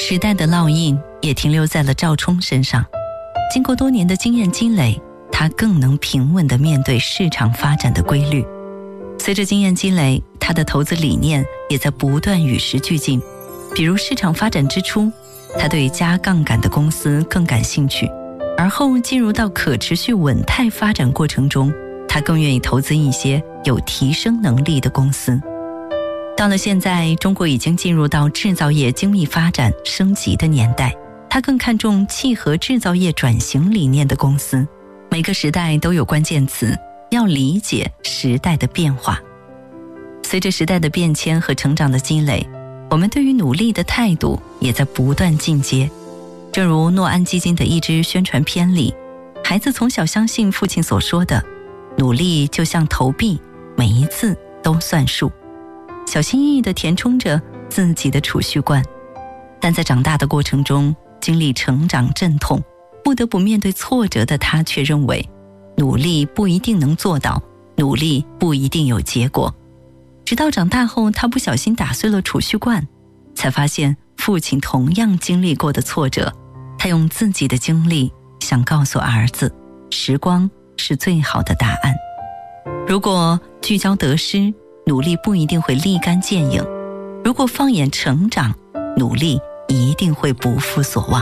时代的烙印也停留在了赵冲身上。经过多年的经验积累，他更能平稳地面对市场发展的规律。随着经验积累，他的投资理念也在不断与时俱进。比如市场发展之初，他对加杠杆的公司更感兴趣，而后进入到可持续稳态发展过程中，他更愿意投资一些有提升能力的公司。到了现在，中国已经进入到制造业精密发展升级的年代，他更看重契合制造业转型理念的公司。每个时代都有关键词，要理解时代的变化。随着时代的变迁和成长的积累，我们对于努力的态度也在不断进阶。正如诺安基金的一支宣传片里，孩子从小相信父亲所说的，努力就像投币，每一次都算数，小心翼翼地填充着自己的储蓄罐。但在长大的过程中，经历成长阵痛，不得不面对挫折的他却认为，努力不一定能做到，努力不一定有结果。直到长大后，他不小心打碎了储蓄罐，才发现父亲同样经历过的挫折。他用自己的经历想告诉儿子，时光是最好的答案。如果聚焦得失，努力不一定会立竿见影；如果放眼成长，努力一定会不负所望。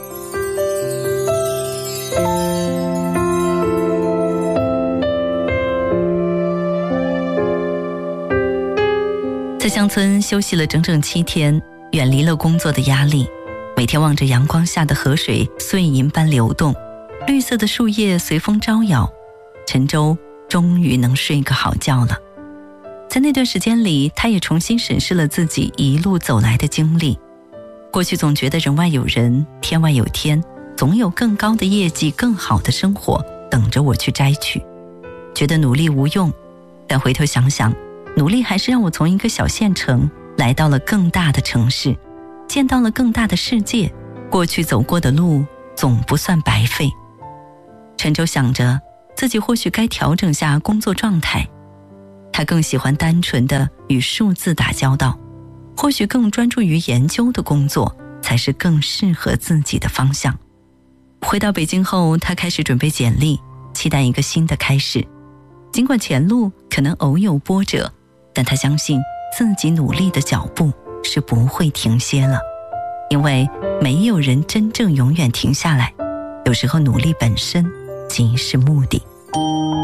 在乡村休息了整整7天，远离了工作的压力，每天望着阳光下的河水碎银般流动，绿色的树叶随风招摇，陈舟终于能睡个好觉了。在那段时间里，他也重新审视了自己一路走来的经历。过去总觉得人外有人，天外有天，总有更高的业绩，更好的生活等着我去摘取，觉得努力无用。但回头想想，努力还是让我从一个小县城来到了更大的城市，见到了更大的世界，过去走过的路总不算白费。陈舟想着自己或许该调整下工作状态，他更喜欢单纯的与数字打交道，或许更专注于研究的工作才是更适合自己的方向。回到北京后，他开始准备简历，期待一个新的开始。尽管前路可能偶有波折，但他相信自己努力的脚步是不会停歇了，因为没有人真正永远停下来，有时候努力本身即是目的。